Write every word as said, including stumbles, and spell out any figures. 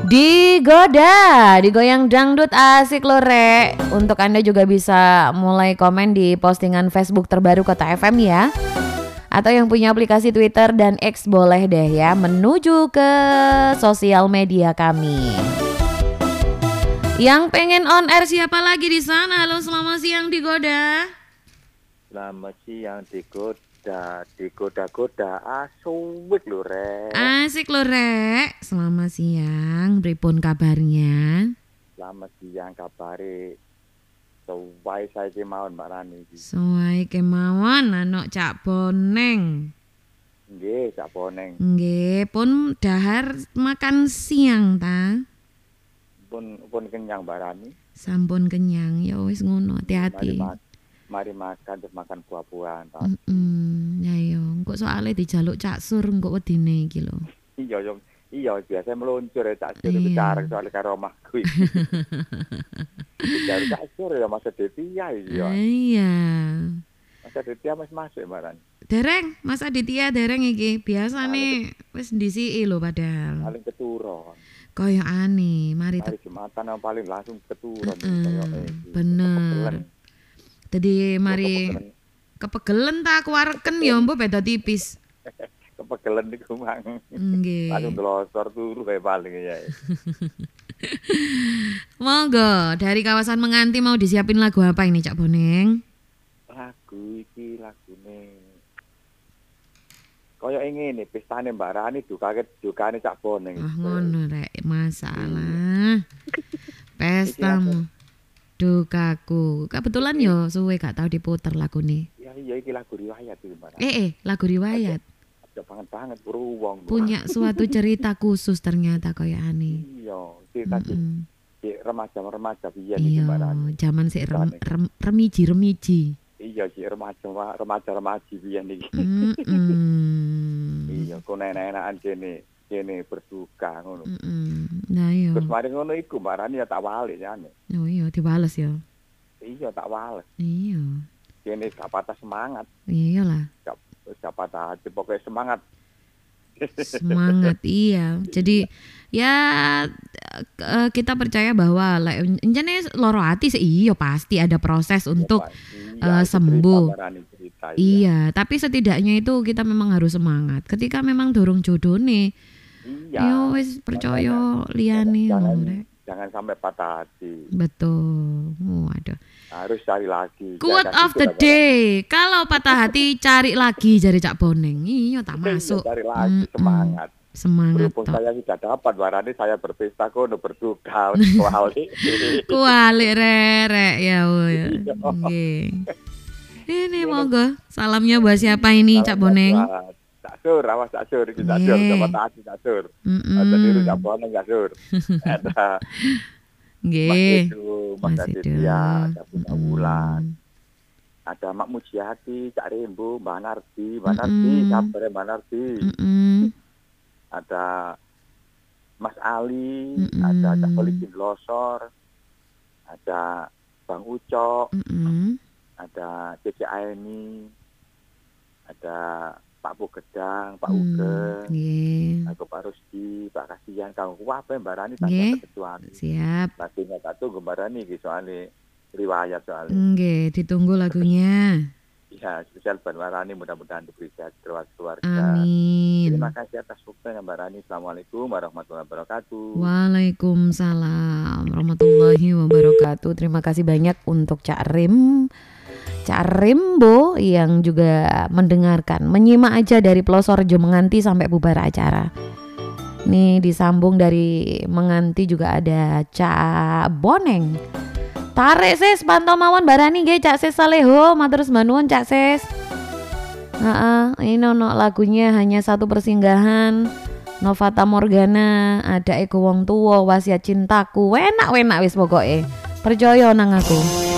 Digoda, digoyang dangdut asik loh Rek. Untuk Anda juga bisa mulai komen di postingan Facebook terbaru Kota F M ya. Atau yang punya aplikasi Twitter dan X boleh deh ya menuju ke sosial media kami. Yang pengen on air siapa lagi di sana? Halo, selamat siang Digoda. Selamat siang Digoda. Digoda-goda asik lho Rek. Asik lho Rek. Selamat siang, pripun kabarnya? Selamat siang kabare. Suwai saya kemawon Mbak Rani. Suwai kemawon anak Cak Boneng. Nggih, Cak Boneng. Nggih, pun dahar makan siang ta? Pun pun kenyang Mbak Rani. Sampun kenyang, ya wis ngono, hati-hati. Mari, ma- mari makan terus makan buah-buahan. Heeh, ya yo, engko soalé dijaluk Cak Sur engko wedine iki lho. Iya yo, iya biasa meluncur ya Cak Sur itu cara soal karo omahku iki. Jadi Cak Sur ya Mas Aditya iki yo. Iya. Mas Aditya Mas masuk Mbak Rani. Dereng, Mas Aditya dereng iki. Biasane wis ndisiki lho padahal. Paling keturun. Kaya aneh, mari Hari Jumatan yang paling langsung keturun. Uh, bener. Jadi mari kepegelen tak kuareken ya mbok beda tipis. Kepegelen niku mang. Nggih. Langsung delosor turu kae paling ya. Monggo, dari kawasan Menganti mau disiapin lagu apa ini Cak Boneng? Lagu iki lagune kaya ngene pestane Mbak Rani dukake dukane Cak Boneng. Ah ngono rek, masalah. Pestamu. Dukaku. Kebetulan yo suwe gak tau diputer lagune. Ya iya iki lagu riwayat iki Mbak Rani. Eh eh, lagu riwayat. Ada banget-banget buru wong. Punya suatu cerita khusus ternyata kaya aneh. Iya, cerita Mm-mm. di remaja-remaja biyen iki Mbak Rani. Iya, zaman sik rem, rem, remiji-remiji. Iya sih remaja remaja-remaji biyen iki. Mm-mm. Iya, kok enak-enakan kene kene berduka ngono. Mm-mm. Nah iya. Terus mari ngono iku Mbak Rani ya tak walik jane. Oh iya, dibales ya. Iya tak wales. Iya. Kene gak patah semangat. Iyalah. Gak gak patah hati, pokoknya semangat. Semangat iya. Jadi ya eh, kita percaya bahwa lek encene loro ati sih iya pasti ada proses untuk iya, uh, sembuh. Cerita, Rani, cerita, iya. Iya, tapi setidaknya itu kita memang harus semangat. Ketika memang dorong jodone, Iya. yo wis percaya liyane Jangan, ngono, Rek. jangan sampai patah hati. Betul. Waduh. Harus cari lagi. Quote Jangan of the gitu, day. Kalau patah hati cari lagi jari Cak Boneng. Iya tak masuk. Cari lagi Mm-mm. semangat. Semangat Berhubung toh. saya sudah dapat warane saya berpesta kono berduka kuali. Kualik rek ya woy. Nggih. Ini monggo salamnya buat siapa ini Cak Boneng? Cak Sur, awas Cak Sur, Cak Sur, sama hati Cak Sur. Ada dulu Cak Boneng Cak Sur. Ada Mas Nggih. Edu, Mas Mas Aditya, Edu. Cak Bunda Wulan. Ada Mak Mujiati, Cak Rembo, Mbak Nardi, Mbak Nardi, sabar Mbak Nardi. Mm-mm. Ada Mas Ali, Mm-mm. ada Cak Polikin Losor, ada Bang Ucok, Mm-mm. ada Cici Aini, ada Pak Bugedang, Pak Mm, Ugeng, Nggih. aku Pak Rusdi, Pak Kasihan, kang apa Mbak Rani Nggih. tanpa kecuali. Siap. Lagunya tak tunggu Mbak Rani gitu soalnya riwayat soalnya. Nggih, ditunggu lagunya. Ya, spesial Mbak Rani mudah-mudahan diberi sehat keluarga. Amin. Terima kasih atas waktunya Mbak Rani. Assalamualaikum warahmatullahi wabarakatuh. Waalaikumsalam warahmatullahi wabarakatuh. Terima kasih banyak untuk Cak Rim, Cak Rembo yang juga mendengarkan, menyimak aja dari Plosorjo Menganti sampai bubar acara. Nih disambung dari Menganti juga ada Cak Boneng. Tarik ses pantau mawon barani nggih Cak Ses Saleho, matur nuwun Cak Ses. Heeh, ini ono lagunya hanya satu persinggahan. Novata Morgana, ada Eko Wong Tuwa, Wasiat Cintaku. Enak-enak wis pokoke. Percaya nang aku.